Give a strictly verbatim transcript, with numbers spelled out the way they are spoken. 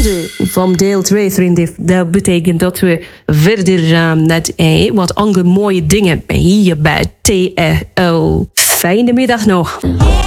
einde van deel twee, vrienden. Dat betekent dat we verder gaan met eh, wat andere mooie dingen hier bij T R L. Fijne middag nog.